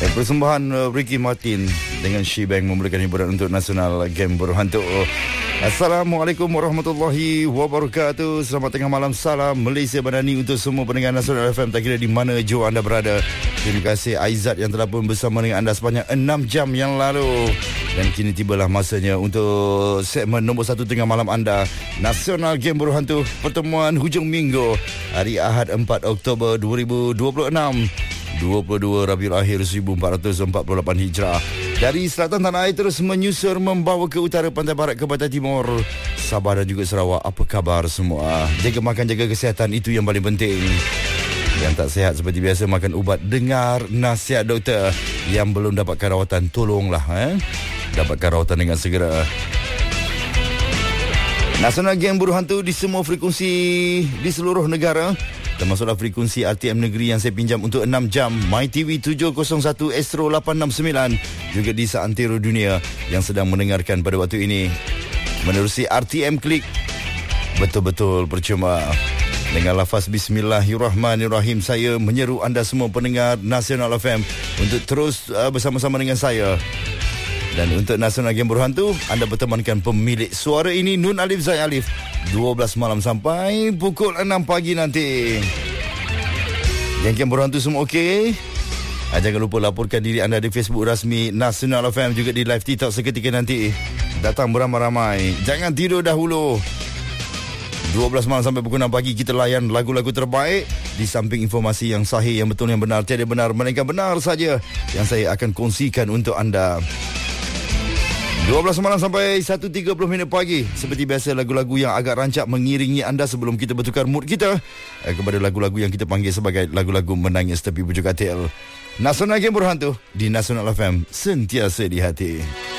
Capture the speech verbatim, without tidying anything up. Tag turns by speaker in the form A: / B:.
A: Dan persembahan uh, Ricky Martin dengan Shebang memberikan hiburan untuk Nasional Game Berhantu. Assalamualaikum warahmatullahi wabarakatuh. Selamat tengah malam, salam Malaysia Madani untuk semua pendengar Nasional F M, tak kira di mana jua anda berada. Terima kasih Aizat yang telah pun bersama dengan anda sepanjang enam jam yang lalu. Dan kini tibalah masanya untuk segmen nombor satu tengah malam anda, Nasional Game Berhantu, pertemuan hujung minggu hari Ahad empat Oktober dua ribu dua puluh enam, dua puluh dua Rabiul Akhir seribu empat ratus empat puluh lapan Hijrah. Dari selatan tanah air terus menyusur membawa ke utara, pantai barat ke pantai timur, Sabah dan juga Sarawak. Apa khabar semua? Jaga makan, jaga kesihatan, itu yang paling penting. Yang tak sihat seperti biasa makan ubat, dengar nasihat doktor. Yang belum dapatkan rawatan, tolonglah eh? dapatkan rawatan dengan segera. Nasional Game Berhantu di semua frekuensi di seluruh negara, termasuklah frekuensi R T M Negeri yang saya pinjam untuk enam jam, My T V tujuh kosong satu, Astro lapan enam sembilan, juga di seantero dunia yang sedang mendengarkan pada waktu ini menerusi R T M Klik. Betul-betul percuma. Dengan lafaz Bismillahirrahmanirrahim, saya menyeru anda semua pendengar Nasional F M untuk terus uh, bersama-sama dengan saya. Dan untuk Nasional Game Berhantu, anda bertemankan pemilik suara ini, Nun Alif Zai Alif, dua belas malam sampai pukul enam pagi nanti. Yang Game Berhantu semua okey? Ah, jangan lupa laporkan diri anda di Facebook rasmi Nasional F M, juga di live TikTok seketika nanti. Datang beramai-ramai, jangan tidur dahulu. dua belas malam sampai pukul enam pagi kita layan lagu-lagu terbaik. Di samping informasi yang sahih, yang betul, yang benar, tiada benar melainkan benar saja yang saya akan kongsikan untuk anda. dua belas malam sampai satu tiga puluh minit pagi. Seperti biasa, lagu-lagu yang agak rancak mengiringi anda sebelum kita bertukar mood kita eh, kepada lagu-lagu yang kita panggil sebagai lagu-lagu menangis tepi pucuk katil. Nasional Game Berhantu di Nasional F M, sentiasa di hati.